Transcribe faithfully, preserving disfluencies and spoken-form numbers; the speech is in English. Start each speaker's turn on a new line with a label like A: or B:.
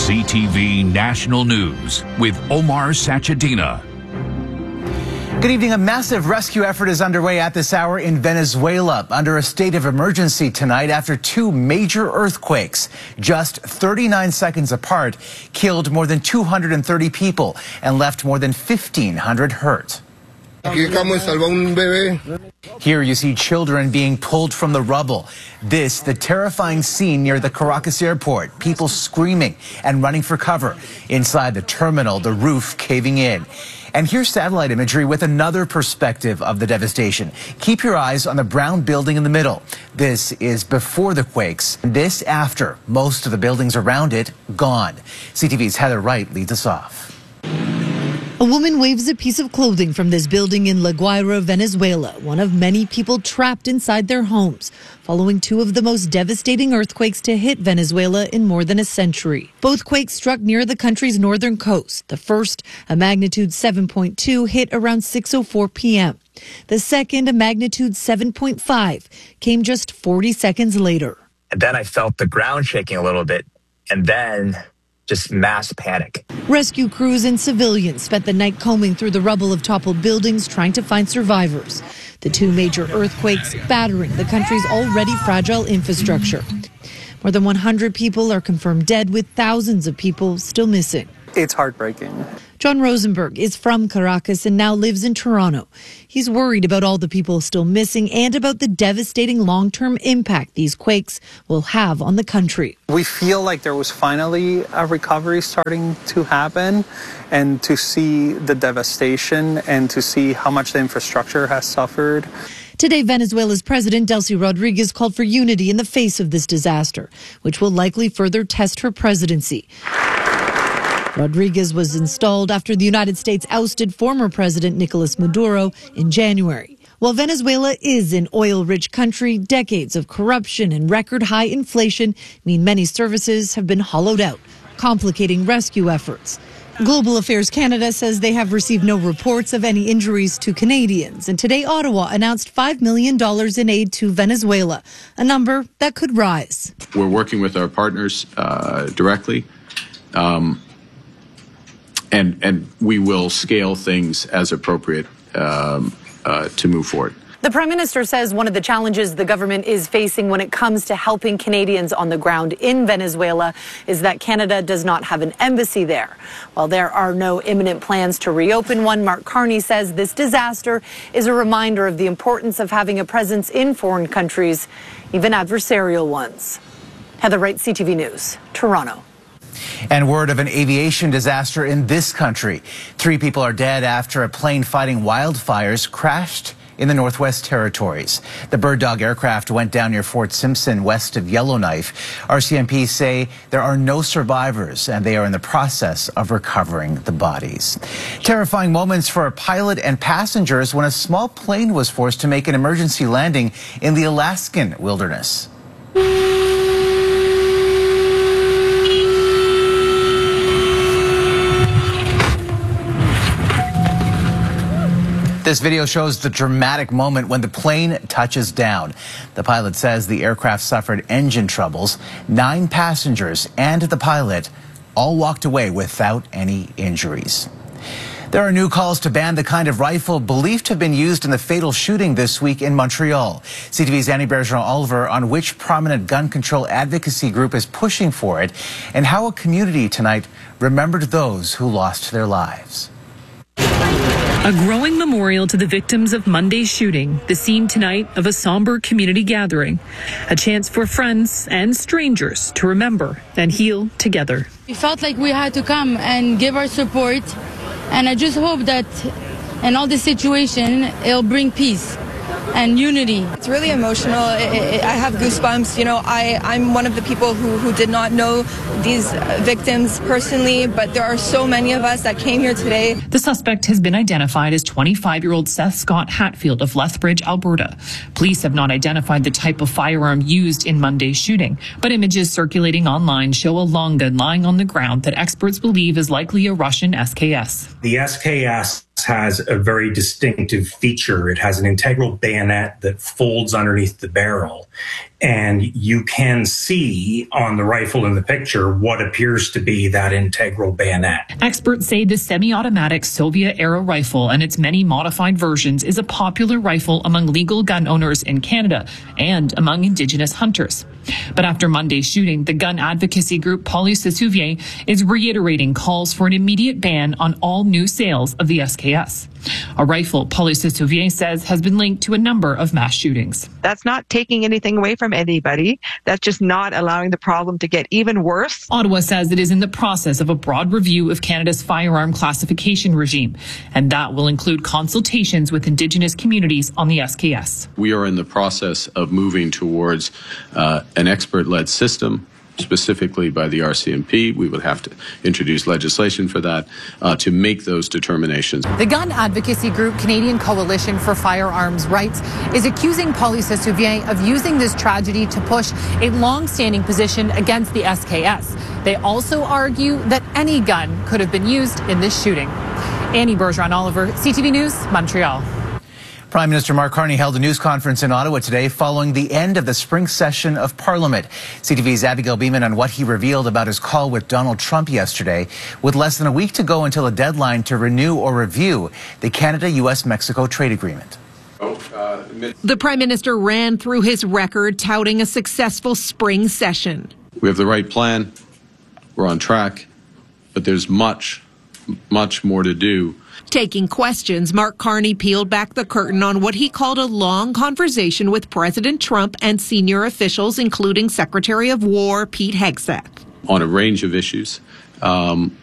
A: C T V National News with Omar Sachedina.
B: Good evening. A massive rescue effort is underway at this hour in Venezuela under a state of emergency tonight after two major earthquakes, just thirty-nine seconds apart, killed more than two hundred thirty people and left more than fifteen hundred hurt. Here you see children being pulled from the rubble. This, the terrifying scene near the Caracas airport. People screaming and running for cover. Inside the terminal, the roof caving in. And here's satellite imagery with another perspective of the devastation. Keep your eyes on the brown building in the middle. This is before the quakes. This after. Most of the buildings around it gone. C T V's Heather Wright leads us off.
C: A woman waves a piece of clothing from this building in La Guaira, Venezuela, one of many people trapped inside their homes, following two of the most devastating earthquakes to hit Venezuela in more than a century. Both quakes struck near the country's northern coast. The first, a magnitude seven point two, hit around six oh four p m The second, a magnitude seven point five, came just forty seconds later.
D: And then I felt the ground shaking a little bit, and then just mass panic.
C: Rescue crews and civilians spent the night combing through the rubble of toppled buildings trying to find survivors. The two major earthquakes battering the country's already fragile infrastructure. More than one hundred people are confirmed dead, with thousands of people still missing.
E: It's heartbreaking.
C: John Rosenberg is from Caracas and now lives in Toronto. He's worried about all the people still missing and about the devastating long-term impact these quakes will have on the country.
E: We feel like there was finally a recovery starting to happen, and to see the devastation and to see how much the infrastructure has suffered.
C: Today, Venezuela's President Delcy Rodriguez called for unity in the face of this disaster, which will likely further test her presidency. Rodriguez was installed after the United States ousted former President Nicolas Maduro in January. While Venezuela is an oil-rich country, decades of corruption and record-high inflation mean many services have been hollowed out, complicating rescue efforts. Global Affairs Canada says they have received no reports of any injuries to Canadians. And today, Ottawa announced five million dollars in aid to Venezuela, a number that could rise.
F: We're working with our partners uh, directly. Um, And, and we will scale things as appropriate um, uh, to move forward.
G: The Prime Minister says one of the challenges the government is facing when it comes to helping Canadians on the ground in Venezuela is that Canada does not have an embassy there. While there are no imminent plans to reopen one, Mark Carney says this disaster is a reminder of the importance of having a presence in foreign countries, even adversarial ones. Heather Wright, C T V News, Toronto.
B: And word of an aviation disaster in this country. Three people are dead after a plane fighting wildfires crashed in the Northwest Territories. The Bird Dog aircraft went down near Fort Simpson, west of Yellowknife. R C M P say there are no survivors and they are in the process of recovering the bodies. Terrifying moments for a pilot and passengers when a small plane was forced to make an emergency landing in the Alaskan wilderness. This video shows the dramatic moment when the plane touches down. The pilot says the aircraft suffered engine troubles. Nine passengers and the pilot all walked away without any injuries. There are new calls to ban the kind of rifle believed to have been used in the fatal shooting this week in Montreal. C T V's Annie Bergeron-Oliver on which prominent gun control advocacy group is pushing for it and how a community tonight remembered those who lost their lives.
H: A growing memorial to the victims of Monday's shooting, the scene tonight of a somber community gathering, a chance for friends and strangers to remember and heal together.
I: We felt like we had to come and give our support, and I just hope that in all this situation, it'll bring peace and unity.
J: It's really emotional. It, it, I have goosebumps. You know, I, I'm one of the people who, who did not know these victims personally, but there are so many of us that came here today.
H: The suspect has been identified as twenty-five-year-old Seth Scott Hatfield of Lethbridge, Alberta. Police have not identified the type of firearm used in Monday's shooting, but images circulating online show a long gun lying on the ground that experts believe is likely a Russian S K S.
K: The S K S has a very distinctive feature. It has an integral bayonet that folds underneath the barrel. And you can see on the rifle in the picture what appears to be that integral bayonet.
H: Experts say the semi-automatic Soviet-era rifle and its many modified versions is a popular rifle among legal gun owners in Canada and among Indigenous hunters. But after Monday's shooting, the gun advocacy group Police et Souviens is reiterating calls for an immediate ban on all new sales of the S K S. A rifle, Police et Souviens says, has been linked to a number of mass shootings.
L: That's not taking anything away from anybody. That's just not allowing the problem to get even worse.
H: Ottawa says it is in the process of a broad review of Canada's firearm classification regime, and that will include consultations with Indigenous communities on the S K S.
F: We are in the process of moving towards uh, an expert-led system, specifically by the R C M P. We would have to introduce legislation for that uh, to make those determinations.
G: The gun advocacy group Canadian Coalition for Firearms Rights is accusing Police et Souviens of using this tragedy to push a long-standing position against the S K S. They also argue that any gun could have been used in this shooting. Annie Bergeron-Oliver, C T V News, Montreal.
B: Prime Minister Mark Carney held a news conference in Ottawa today following the end of the spring session of Parliament. C T V's Abigail Beeman on what he revealed about his call with Donald Trump yesterday, with less than a week to go until a deadline to renew or review the Canada-U S Mexico trade agreement.
M: The Prime Minister ran through his record touting a successful spring session.
F: We have the right plan. We're on track, but there's much, much more to do.
M: Taking questions, Mark Carney peeled back the curtain on what he called a long conversation with President Trump and senior officials, including Secretary of War Pete Hegseth.
F: On a range of issues. Um,